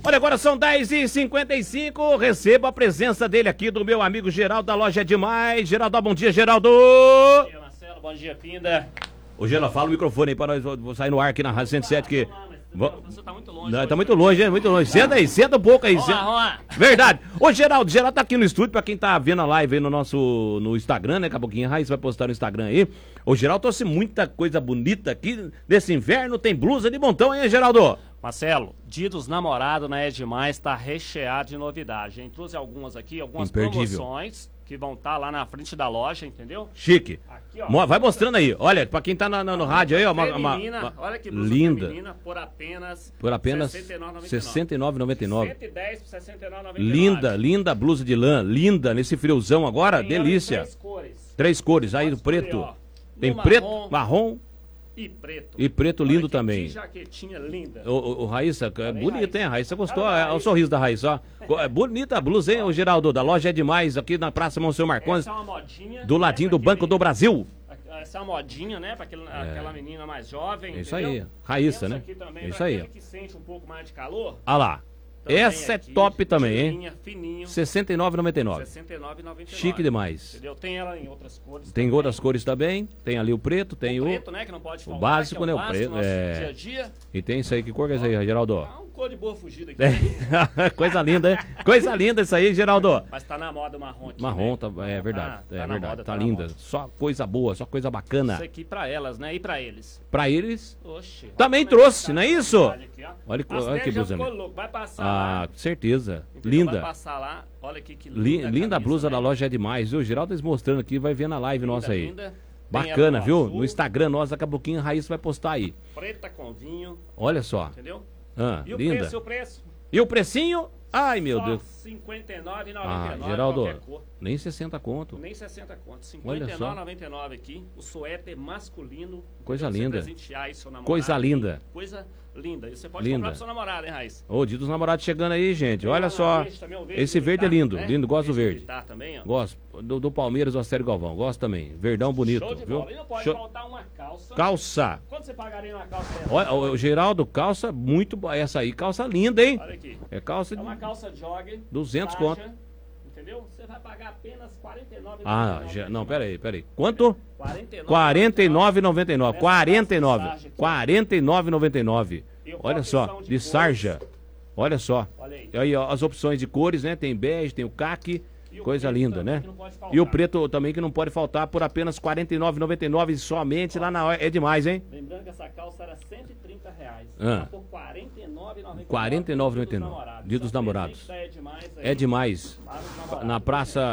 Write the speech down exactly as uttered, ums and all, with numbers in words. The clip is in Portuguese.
Olha, agora são dez e cinquenta e cinco, recebo a presença dele aqui, do meu amigo Geraldo, da loja É Demais. Geraldo, bom dia, Geraldo! Bom dia, Marcelo, bom dia, Pinda. Ô, Geraldo, fala o microfone aí pra nós, vou sair no ar aqui na Rádio cento e sete, que... Você tá muito longe. Não, tá muito longe, hein? Muito longe. Senta aí, senta um pouco aí. Vamos lá, vamos lá. Verdade. Ô, Geraldo, Geraldo tá aqui no estúdio, pra quem tá vendo a live aí no nosso no Instagram, né? Daqui a pouquinho a Raiz vai postar no Instagram aí. Ô, Geraldo, trouxe muita coisa bonita aqui desse inverno. Tem blusa de montão, hein, Geraldo? Marcelo, Dia dos Namorados na É Demais tá recheado de novidade, hein? Trouxe algumas aqui, algumas Imperdível. promoções que vão estar lá na frente da loja, entendeu? Chique. Aqui, ó. Mo- Vai mostrando aí. Olha, pra quem tá na- na- no rádio aí, ó. Uma, uma- Feminina, uma- olha que blusa linda. feminina por apenas Por apenas sessenta e nove reais e noventa e nove centavos. cento e dez por sessenta e nove reais e noventa e nove Linda, centavos. linda blusa de lã. Linda, nesse friozão agora. Tem ela em Delícia. Três cores. Três cores. Aí, Pode o escolher, preto. ó. Tem No preto, marrom marrom e preto. e preto Olha lindo que também. jaquetinha linda. Ô, ô, ô, Raíssa, é bonita, Raíssa. hein? A Raíssa gostou. Fala, É, o Raíssa. sorriso da Raíssa, ó. É bonita a blusa, hein, ô Geraldo? Da loja É Demais, aqui na Praça Monsenhor Marcondes, Essa é uma modinha. do né, ladinho pra do Banco aquele- do Brasil. Essa é uma modinha, né? Pra aquele, aquela menina mais jovem. É isso entendeu? aí, Raíssa, Temos né? aqui também É isso pra aí. aquele que sente um pouco mais de calor. Ah lá. Também Essa é aqui, top também, de hein? linha, fininho. sessenta e nove reais e noventa e nove centavos. sessenta e nove reais e noventa e nove. Chique demais. Entendeu? Tem ela em outras cores. Tem também. outras cores também. Tem ali o preto, tem o. preto, né? Que não pode faltar, básico, que né, é o básico preto, do nosso é. dia a dia. E tem isso aí. Que cor que é isso aí, Geraldo? Ah, um cor de boa fugida aqui. É. Coisa linda, hein? Coisa linda isso aí, Geraldo. Mas tá na moda o marrom aqui. Marrom, né? tá, é verdade. Tá, é tá na verdade. moda, tá tá na linda. moda. Só coisa boa, só coisa bacana. Isso aqui pra elas, né? E pra eles. Pra eles. Oxe. olha Também como é que trouxe, tá não é a isso? novidade aqui, ó. Olha que- As olha que dez já blusa ficou linda. louco. Vai passar Ah, lá. com certeza. entendeu? Linda. Vai passar lá. Olha aqui que linda. Li- a linda a camisa, blusa né? da loja É Demais, viu? O Geraldo tá mostrando aqui, vai ver na live Linda, nossa aí. linda. Tem Bacana, ela viu? azul, No Instagram nosso, daqui a pouquinho a Raíssa vai postar aí. Preta com vinho, Olha só. entendeu? Ah, E o linda. preço, e o preço? E o precinho? Ai, meu Só Deus. cinquenta e nove reais e noventa Ah, e nove, Geraldo, qualquer cor. nem sessenta conto. Nem sessenta conto. Olha cinquenta e nove só. reais e noventa e nove aqui. O suéter masculino. Coisa pra você linda. presentear aí seu namorado. Coisa linda. Coisa linda. E você pode Linda. comprar pro seu namorado, hein, Raiz? Ô, dia dos namorados chegando aí, gente. Olha Tem só. verde também, o verde Esse verde é militar, lindo. né? Lindo, gosto do verde. militar também, ó. Gosto. Do, do Palmeiras, do Astério Galvão. Gosto também. Verdão bonito, Show de viu? bola. E não pode Show- faltar uma calça. Calça. Quanto você pagaria numa calça dessa? Olha, o, o Geraldo, calça muito boa. Essa aí, calça linda, hein? Olha aqui. É calça É de... uma calça jogger. duzentos Sacha, conto. Entendeu? Você vai pagar apenas quarenta e nove reais e Ah, noventa e nove. já, não, pera aí, pera aí. Quanto? quarenta e nove quarenta e nove reais e noventa e nove. Essa quarenta e calça de nove. sarja aqui, ó. quarenta e nove reais e noventa e nove. E Olha com só, opção de de cores. sarja. Olha só. Olha aí. E aí, ó, as opções de cores, né? Tem bege, tem o caque. E o Coisa preto linda, também, né? que não pode faltar. E o preto também que não pode faltar por apenas quarenta e nove reais e noventa e nove somente lá na É Demais, hein? Lembrando que essa calça era cento e trinta reais. Ah. Tá por quarenta e nove reais e noventa e nove. quarenta e nove reais e noventa e nove. Dia dos Só namorados. presente da É Demais aí É Demais. para os namorados. Na praça